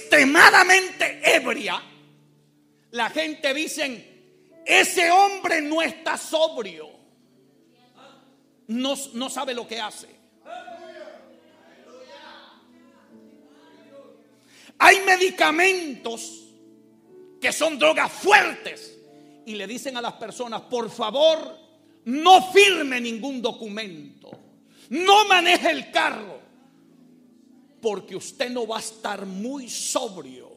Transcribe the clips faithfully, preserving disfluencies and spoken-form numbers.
extremadamente ebria, la gente dice: ese hombre no está sobrio, no, no sabe lo que hace. Hay medicamentos que son drogas fuertes y le dicen a las personas: por favor, no firme ningún documento, no maneje el carro, porque usted no va a estar muy sobrio.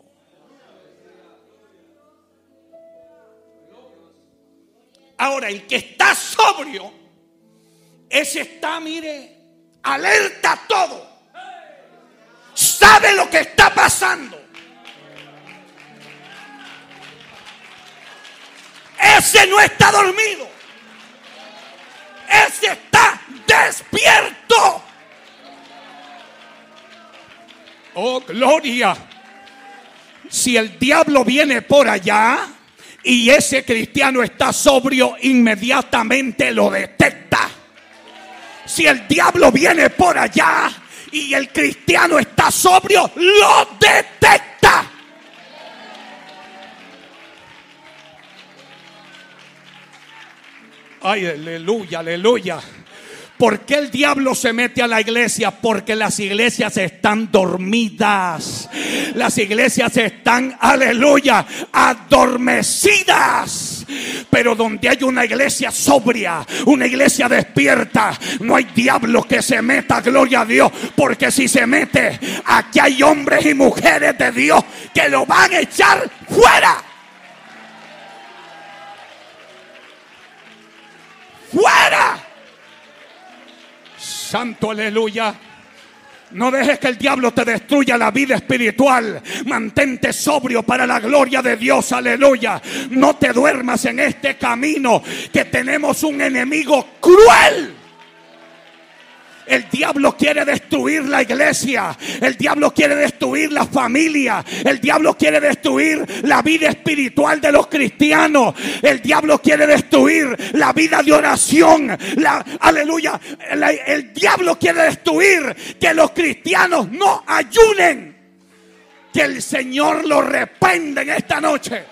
Ahora, el que está sobrio, ese está, mire, alerta a todo, sabe lo que está pasando. Ese no está dormido, ese está despierto. Oh, gloria. Si el diablo viene por allá y ese cristiano está sobrio, inmediatamente lo detecta. Si el diablo viene por allá y el cristiano está sobrio, lo detecta. Ay, aleluya, aleluya. ¿Por qué el diablo se mete a la iglesia? Porque las iglesias están dormidas. Las iglesias están, aleluya, adormecidas. Pero donde hay una iglesia sobria, una iglesia despierta, no hay diablo que se meta, gloria a Dios. Porque si se mete, aquí hay hombres y mujeres de Dios que lo van a echar fuera. ¡Fuera! Santo, aleluya. No dejes que el diablo te destruya la vida espiritual. Mantente sobrio para la gloria de Dios, aleluya. No te duermas en este camino, que tenemos un enemigo cruel. El diablo quiere destruir la iglesia. El diablo quiere destruir la familia. El diablo quiere destruir la vida espiritual de los cristianos. El diablo quiere destruir la vida de oración. La, aleluya. El, el diablo quiere destruir que los cristianos no ayunen. Que el Señor lo reprenda en esta noche.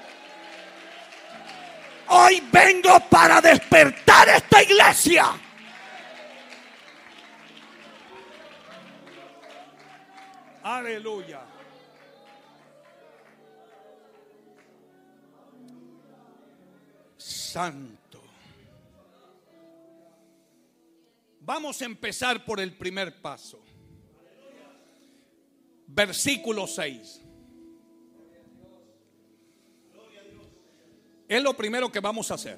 Hoy vengo para despertar esta iglesia. Aleluya. Santo. Vamos a empezar por el primer paso. Versículo seis. Es lo primero que vamos a hacer.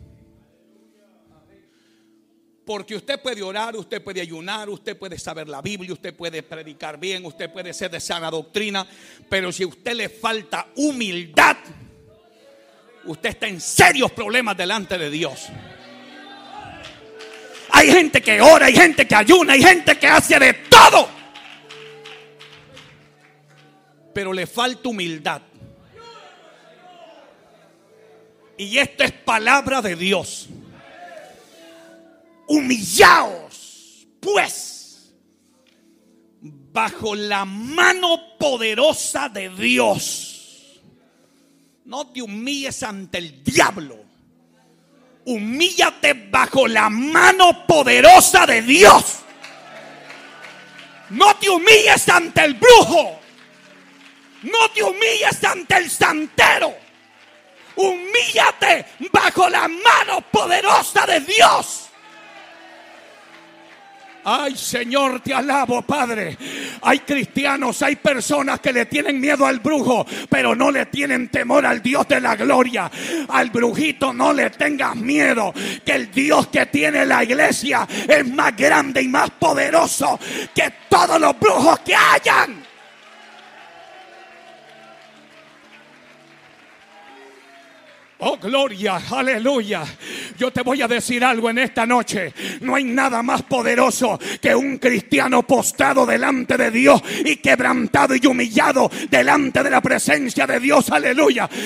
Porque usted puede orar, usted puede ayunar, usted puede saber la Biblia, usted puede predicar bien, usted puede ser de sana doctrina, pero si a usted le falta humildad, usted está en serios problemas delante de Dios. Hay gente que ora, hay gente que ayuna, hay gente que hace de todo, pero le falta humildad. Y esto es palabra de Dios. Humillaos, pues, bajo la mano poderosa de Dios. No te humilles ante el diablo. Humíllate bajo la mano poderosa de Dios. No te humilles ante el brujo. No te humilles ante el santero. Humíllate bajo la mano poderosa de Dios. Ay, Señor, te alabo, Padre. Hay cristianos, hay personas que le tienen miedo al brujo, pero no le tienen temor al Dios de la gloria. Al brujito no le tengas miedo, que el Dios que tiene la iglesia es más grande y más poderoso que todos los brujos que hayan. Oh, gloria, aleluya. Yo te voy a decir algo en esta noche. No hay nada más poderoso que un cristiano postrado delante de Dios y quebrantado y humillado delante de la presencia de Dios, aleluya.